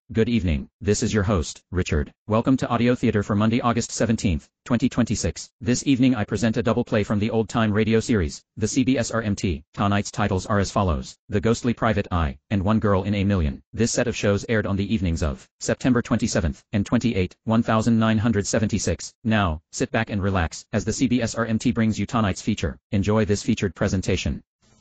Good evening, this is your host, Richard. Welcome to Audio Theater for Monday, August 17th, 2026. This evening I present a double play from the old-time radio series, the CBS RMT. Tonight's titles are as follows: The Ghostly Private Eye, and One Girl in a Million. This set of shows aired on the evenings of September 27th and 28, 1976. Now, sit back and relax, as the CBS RMT brings you tonight's feature. Enjoy this featured presentation.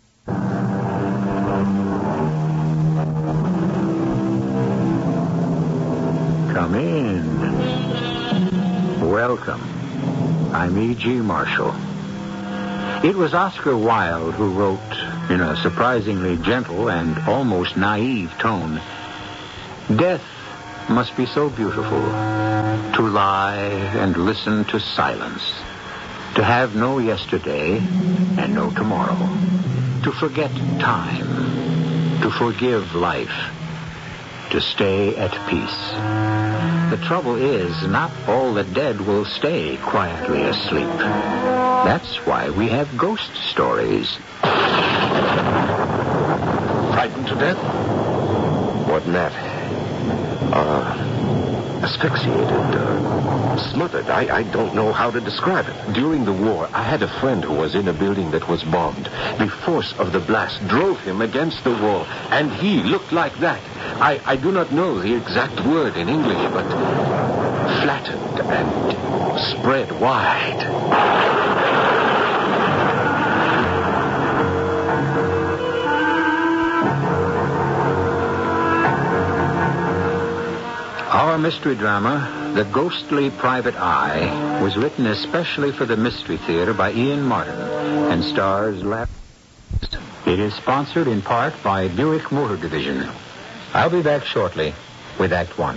Come in. Welcome. I'm E.G. Marshall. It was Oscar Wilde who wrote, in a surprisingly gentle and almost naive tone, "Death must be so beautiful, to lie and listen to silence, to have no yesterday and no tomorrow, to forget time, to forgive life, to stay at peace. The trouble is, not all the dead will stay quietly asleep. That's why we have ghost stories." Frightened to death? More than that. Asphyxiated, smothered. I don't know how to describe it. During the war, I had a friend who was in a building that was bombed. The force of the blast drove him against the wall, and he looked like that. I do not know the exact word in English, but flattened and spread wide. Our mystery drama, The Ghostly Private Eye, was written especially for the Mystery Theater by Ian Martin and stars Larry. It is sponsored in part by Buick Motor Division. I'll be back shortly with Act One.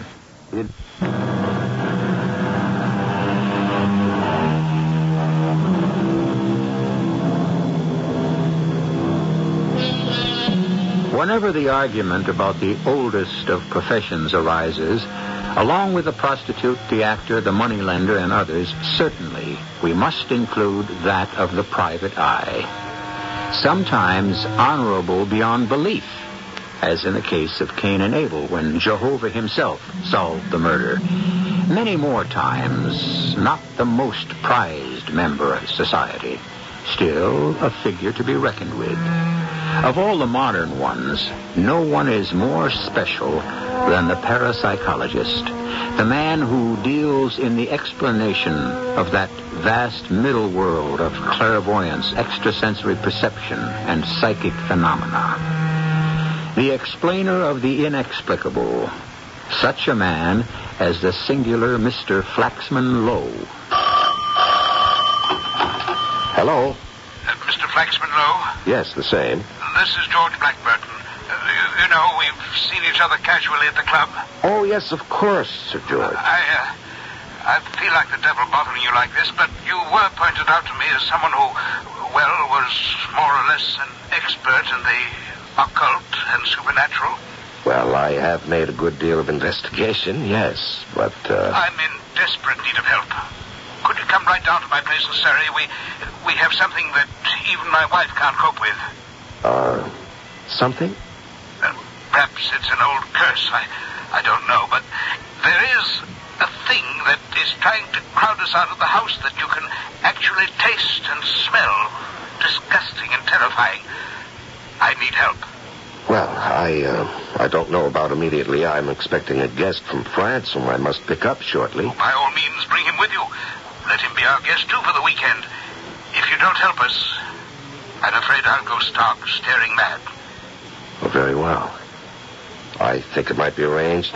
Whenever the argument about the oldest of professions arises, along with the prostitute, the actor, the moneylender, and others, certainly we must include that of the private eye. Sometimes honorable beyond belief, as in the case of Cain and Abel when Jehovah himself solved the murder. Many more times, not the most prized member of society, still a figure to be reckoned with. Of all the modern ones, no one is more special than the parapsychologist, the man who deals in the explanation of that vast middle world of clairvoyance, extrasensory perception, and psychic phenomena. The explainer of the inexplicable, such a man as the singular Mr. Flaxman Lowe. Hello? Mr. Flaxman Lowe? Yes, the same. This is George Blackburton. You know, we've seen each other casually at the club. Oh, yes, of course, Sir George. I feel like the devil bothering you like this, but you were pointed out to me as someone who, well, was more or less an expert in the occult and supernatural. Well, I have made a good deal of investigation, yes, but, I'm in desperate need of help. Could you come right down to my place in Surrey? We have something that even my wife can't cope with. Something? Perhaps it's an old curse. I don't know, but there is a thing that is trying to crowd us out of the house that you can actually taste and smell. Disgusting and terrifying. I need help. Well, I don't know about immediately. I'm expecting a guest from France whom I must pick up shortly. By all means, bring him with you. Let him be our guest, too, for the weekend. If you don't help us, I'm afraid I'll go stark, staring mad. Oh, very well. I think it might be arranged.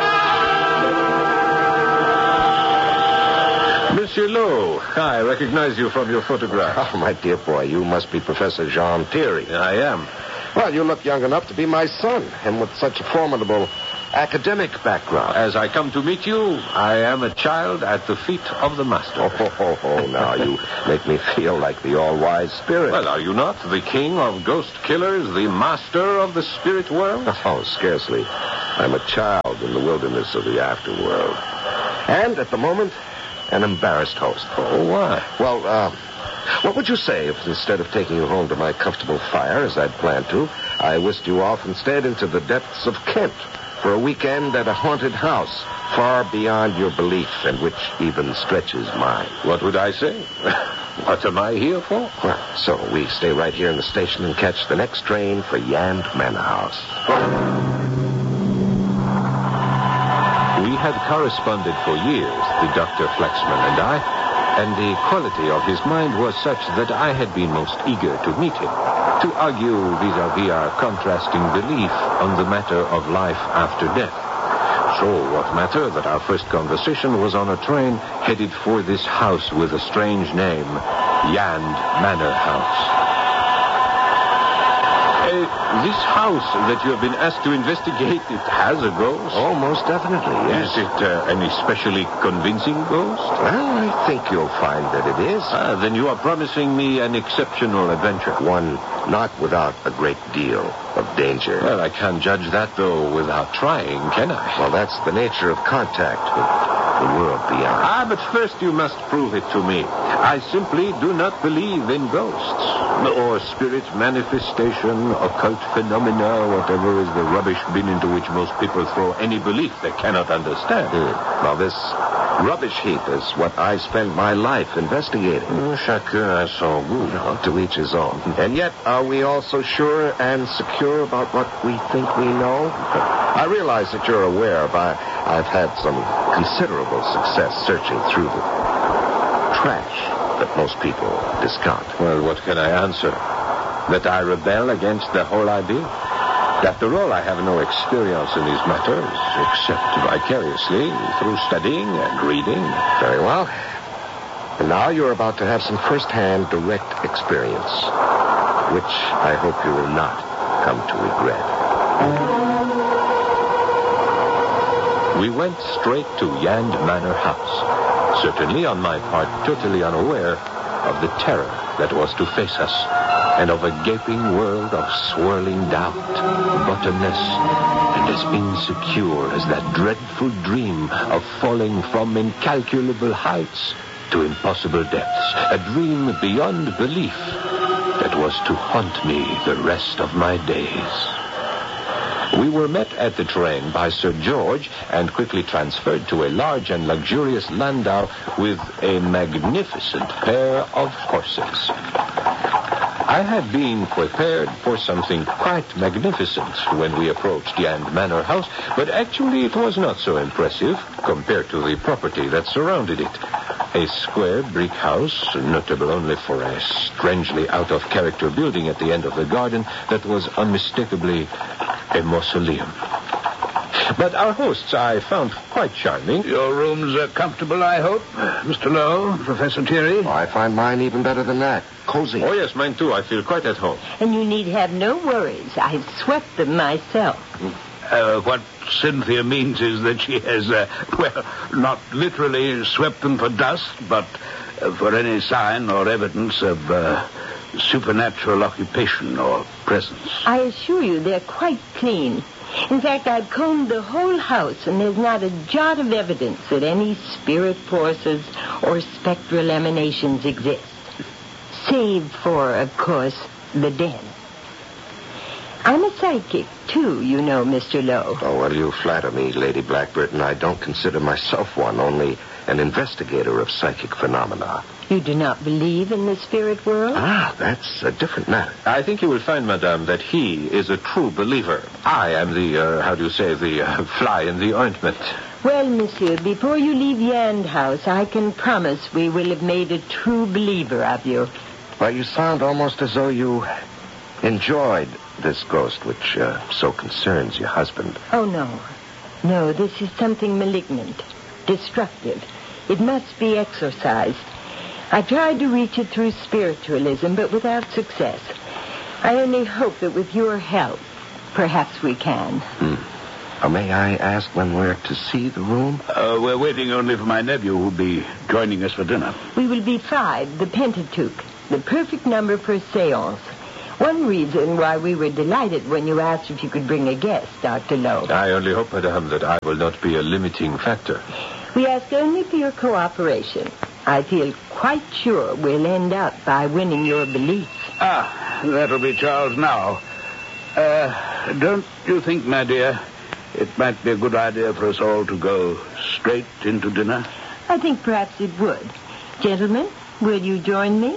Monsieur Lowe, I recognize you from your photograph. Oh, my dear boy, you must be Professor Jean Thierry. I am. Well, you look young enough to be my son, and with such a formidable academic background. As I come to meet you, I am a child at the feet of the master. Now you make me feel like the all-wise spirit. Well, are you not the king of ghost killers, the master of the spirit world? Oh, scarcely. I'm a child in the wilderness of the afterworld. And, at the moment, an embarrassed host. Oh, why? Well, what would you say if instead of taking you home to my comfortable fire, as I'd planned to, I whisked you off instead into the depths of Kent, for a weekend at a haunted house, far beyond your belief, and which even stretches mine. What would I say? What am I here for? Well, so we stay right here in the station and catch the next train for Yand Manor House. We had corresponded for years, the Dr. Flaxman and I, and the quality of his mind was such that I had been most eager to meet him, to argue vis-à-vis our contrasting belief on the matter of life after death. So what matter that our first conversation was on a train headed for this house with a strange name, Yand Manor House. This house that you have been asked to investigate, it has a ghost? Oh, most definitely, yes. Is it an especially convincing ghost? Well, I think you'll find that it is. Then you are promising me an exceptional adventure. One not without a great deal of danger. Well, I can't judge that, though, without trying, can I? Well, that's the nature of contact with the world beyond. But first you must prove it to me. I simply do not believe in ghosts, or spirit manifestation, occult phenomena, whatever is the rubbish bin into which most people throw any belief they cannot understand. Now, this rubbish heap is what I spend my life investigating. Chacun a son goût. To each his own. And yet, are we all so sure and secure about what we think we know? I realize that you're aware I've had some considerable success searching through the trash that most people discount. Well, what can I answer? That I rebel against the whole idea? After all, I have no experience in these matters, except vicariously through studying and reading. Very well. And now you're about to have some first-hand direct experience, which I hope you will not come to regret. We went straight to Yand Manor House, certainly on my part totally unaware of the terror that was to face us, and of a gaping world of swirling doubt, bottomless, and as insecure as that dreadful dream of falling from incalculable heights to impossible depths, a dream beyond belief that was to haunt me the rest of my days. We were met at the train by Sir George and quickly transferred to a large and luxurious landau with a magnificent pair of horses. I had been prepared for something quite magnificent when we approached Yand Manor House, but actually it was not so impressive compared to the property that surrounded it. A square brick house, notable only for a strangely out-of-character building at the end of the garden that was unmistakably a mausoleum. But our hosts I found quite charming. Your rooms are comfortable, I hope, Mr. Lowe, Professor Thierry? Oh, I find mine even better than that. Cozy. Oh, yes, mine too. I feel quite at home. And you need have no worries. I've swept them myself. What Cynthia means is that she has, not literally swept them for dust, but for any sign or evidence of supernatural occupation or presence. I assure you they're quite clean. In fact, I've combed the whole house, and there's not a jot of evidence that any spirit forces or spectral emanations exist. Save for, of course, the den. I'm a psychic, too, you know, Mr. Lowe. Oh, well, you flatter me, Lady Blackburton. I don't consider myself one, only an investigator of psychic phenomena. You do not believe in the spirit world? That's a different matter. I think you will find, madame, that he is a true believer. I am the fly in the ointment. Well, monsieur, before you leave Yand House, I can promise we will have made a true believer of you. Well, you sound almost as though you enjoyed this ghost, which so concerns your husband. Oh, no. No, this is something malignant, destructive. It must be exorcised. I tried to reach it through spiritualism, but without success. I only hope that with your help, perhaps we can. May I ask when we're to see the room? We're waiting only for my nephew, who'll be joining us for dinner. We will be 5, the Pentateuch, the perfect number for a seance. One reason why we were delighted when you asked if you could bring a guest, Dr. Lowe. I only hope, madame, that I will not be a limiting factor. We ask only for your cooperation. I feel quite sure we'll end up by winning your belief. That'll be Charles now. Don't you think, my dear, it might be a good idea for us all to go straight into dinner? I think perhaps it would. Gentlemen, will you join me?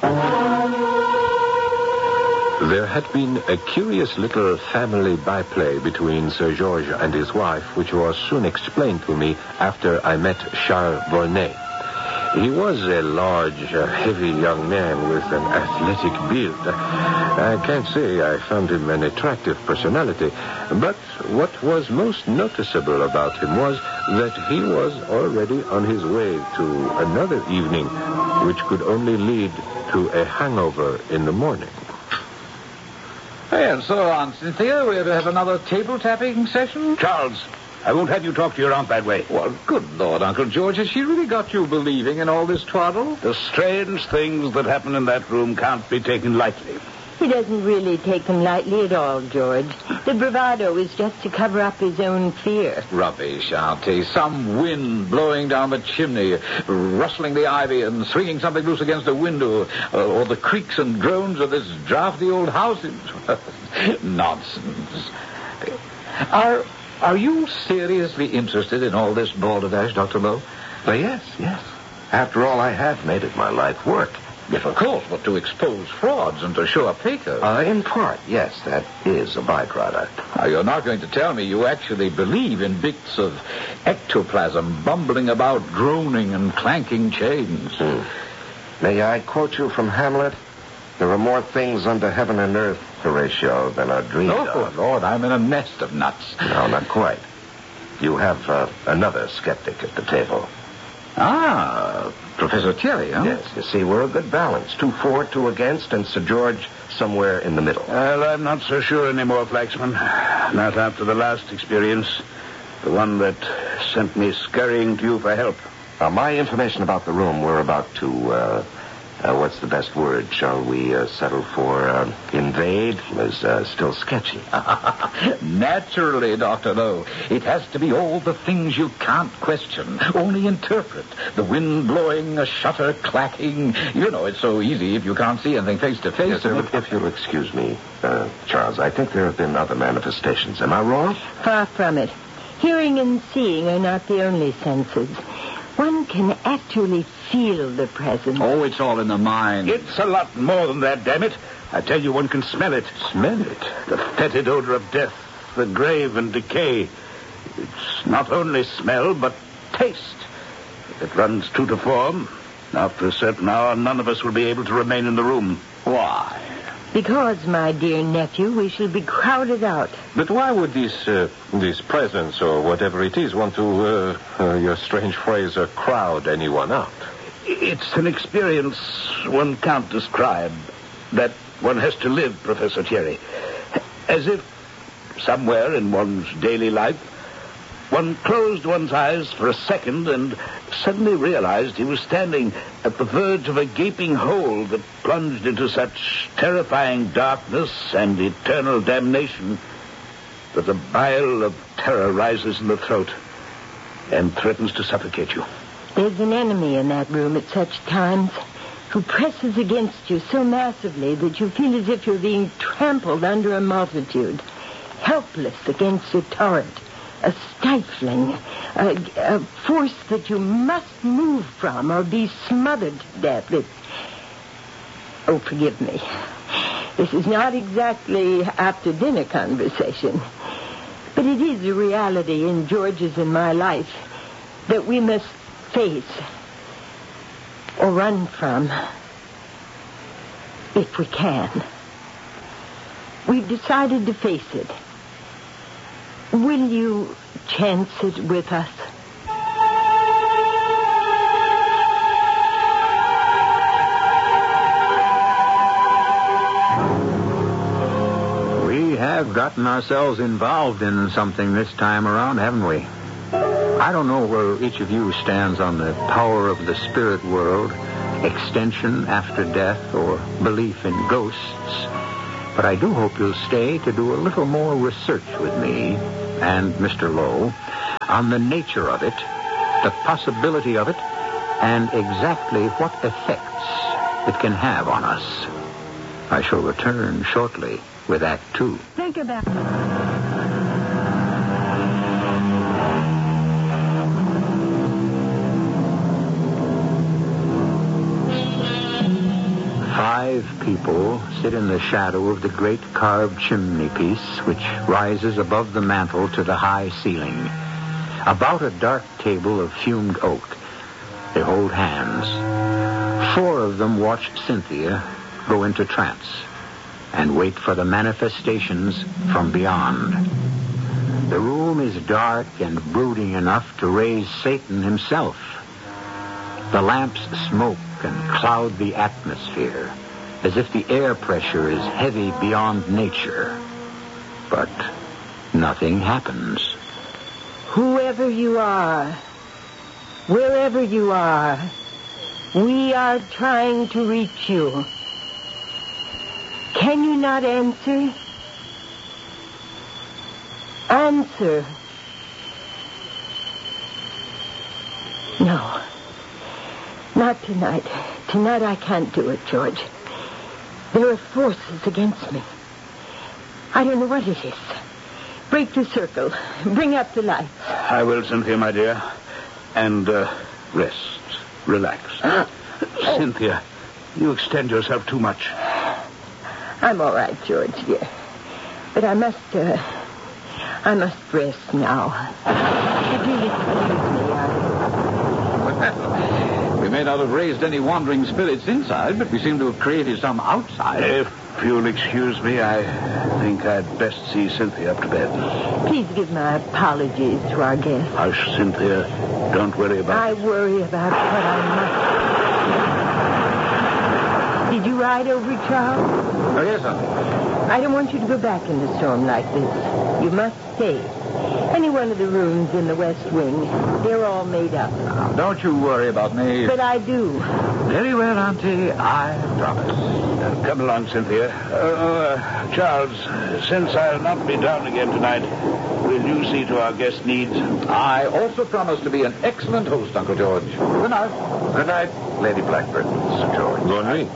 There had been a curious little family byplay between Sir George and his wife, which was soon explained to me after I met Charles Volney. He was a large, heavy young man with an athletic build. I can't say I found him an attractive personality, but what was most noticeable about him was that he was already on his way to another evening, which could only lead to a hangover in the morning. And so, Aunt Cynthia, we're to have another table-tapping session? Charles, I won't have you talk to your aunt that way. Well, good Lord, Uncle George, has she really got you believing in all this twaddle? The strange things that happen in that room can't be taken lightly. He doesn't really take them lightly at all, George. The bravado is just to cover up his own fear. Rubbish, Auntie. Some wind blowing down the chimney, rustling the ivy and swinging something loose against a window, or the creaks and groans of this drafty old house. Nonsense. Are you seriously interested in all this balderdash, Dr. Lowe? Well, yes. After all, I have made it my life work. Yes, of course, but to expose frauds and to show up fakers. In part, yes, that is a byproduct. Now, you're not going to tell me you actually believe in bits of ectoplasm bumbling about, droning and clanking chains. May I quote you from Hamlet? There are more things under heaven and earth, Horatio, than are dreamed of. Oh, Lord, I'm in a nest of nuts. No, not quite. You have another skeptic at the table. Ah, Professor Thierry, huh? Yes, you see, we're a good balance. 2 for, 2 against, and Sir George somewhere in the middle. Well, I'm not so sure anymore, Flaxman. Not after the last experience. The one that sent me scurrying to you for help. Now, my information about the room, we're about to, what's the best word? Shall we settle for invade? Is still sketchy. Naturally, Dr. Lowe. It has to be all the things you can't question, only interpret. The wind blowing, a shutter clacking. You know, it's so easy if you can't see anything face to face. Yes, sir, but if you'll excuse me, Charles, I think there have been other manifestations. Am I wrong? Far from it. Hearing and seeing are not the only senses. One can actually feel the presence. Oh, it's all in the mind. It's a lot more than that, damn it. I tell you, one can smell it. Smell it? The fetid odor of death, the grave and decay. It's not only smell, but taste. If it runs true to form, after a certain hour, none of us will be able to remain in the room. Why? Because, my dear nephew, we shall be crowded out. But why would this presence, or whatever it is, want to, your strange phrase, crowd anyone out? It's an experience one can't describe, that one has to live, Professor Thierry. As if, somewhere in one's daily life, one closed one's eyes for a second and suddenly realized he was standing at the verge of a gaping hole that plunged into such terrifying darkness and eternal damnation that the bile of terror rises in the throat and threatens to suffocate you. There's an enemy in that room at such times who presses against you so massively that you feel as if you're being trampled under a multitude, helpless against a torrent. A stifling, a force that you must move from or be smothered to death. Oh, forgive me. This is not exactly after-dinner conversation, but it is a reality in George's and my life that we must face or run from if we can. We've decided to face it. Will you chance it with us? We have gotten ourselves involved in something this time around, haven't we? I don't know where each of you stands on the power of the spirit world, extension after death, or belief in ghosts. But I do hope you'll stay to do a little more research with me and Mr. Lowe on the nature of it, the possibility of it, and exactly what effects it can have on us. I shall return shortly with Act 2. Think about it. couple sit in the shadow of the great carved chimney-piece which rises above the mantel to the high ceiling. About a dark table of fumed oak, they hold hands. 4 of them watch Cynthia go into trance and wait for the manifestations from beyond. The room is dark and brooding enough to raise Satan himself. The lamps smoke and cloud the atmosphere, as if the air pressure is heavy beyond nature. But nothing happens. Whoever you are, wherever you are, we are trying to reach you. Can you not answer? Answer. No. Not tonight. Tonight I can't do it, George. There are forces against me. I don't know what it is. Break the circle. Bring up the lights. I will, Cynthia, my dear. And rest. Relax. Cynthia, you extend yourself too much. I'm all right, George, dear. But I must rest now. If you'll excuse me, Well, we may not have raised any wandering spirits inside, but we seem to have created some outside. If you'll excuse me, I think I'd best see Cynthia up to bed. Please give my apologies to our guest. Hush, Cynthia. Don't worry about I it. worry about what I must. Did you ride over, Charles? Oh, yes, sir. I don't want you to go back in the storm like this. You must stay. Any one of the rooms in the West Wing, they're all made up. Now, don't you worry about me. But I do. Very well, Auntie. I promise. Come along, Cynthia. Charles, since I'll not be down again tonight, will you see to our guest needs? I also promise to be an excellent host, Uncle George. Good night. Good night, Lady Blackbird, Sir George. Good night.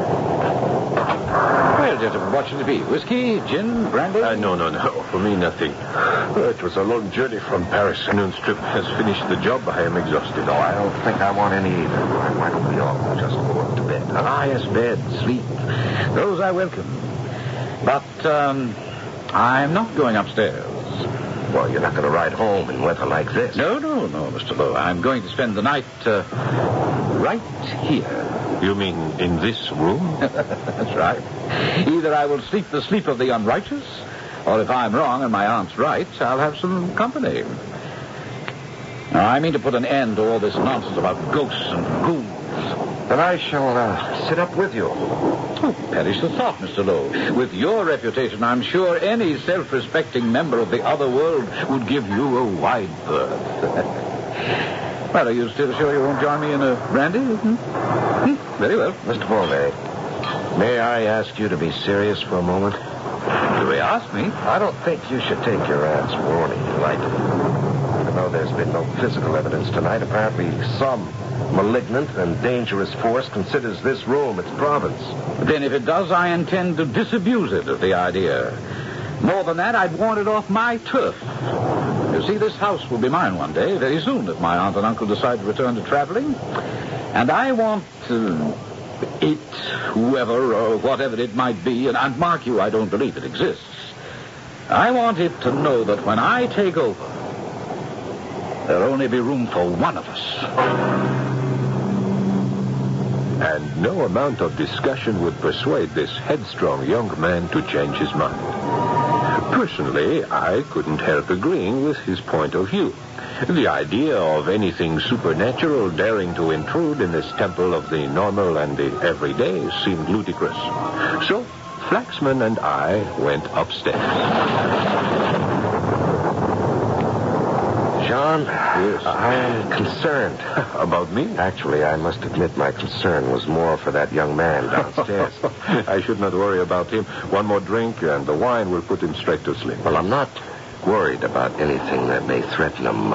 Well, gentlemen, what should it be? Whiskey, gin, brandy? No. For me, nothing. It was a long journey from Paris. Noon's trip has finished the job. I am exhausted. No, I don't think I want any either. Why don't we all just go up to bed? Huh? Ah, yes, bed, sleep. Those I welcome. But, I'm not going upstairs. Well, you're not going to ride home in weather like this. No, Mr. Lowe. I'm going to spend the night, right here. You mean in this room? That's right. Either I will sleep the sleep of the unrighteous, or if I'm wrong and my aunt's right, I'll have some company. Now, I mean to put an end to all this nonsense about ghosts and ghouls. Then I shall sit up with you. Oh, perish the thought, Mr. Lowe. With your reputation, I'm sure any self-respecting member of the other world would give you a wide berth. Well, are you still sure you won't join me in a brandy? Very well. Mr. Mulvey, may I ask you to be serious for a moment? Do you ask me? I don't think you should take your aunt's warning lightly. Even though there's been no physical evidence tonight, apparently some malignant and dangerous force considers this room its province. Then if it does, I intend to disabuse it of the idea. More than that, I'd want it off my turf. You see, this house will be mine one day, very soon, if my aunt and uncle decide to return to traveling. And I want it, whoever or whatever it might be, and mark you, I don't believe it exists. I want it to know that when I take over, there'll only be room for one of us. And no amount of discussion would persuade this headstrong young man to change his mind. Personally, I couldn't help agreeing with his point of view. The idea of anything supernatural daring to intrude in this temple of the normal and the everyday seemed ludicrous. So, Flaxman and I went upstairs. John, Yes. I'm concerned. About me? Actually, I must admit my concern was more for that young man downstairs. I should not worry about him. One more drink and the wine will put him straight to sleep. Well, I'm not worried about anything that may threaten him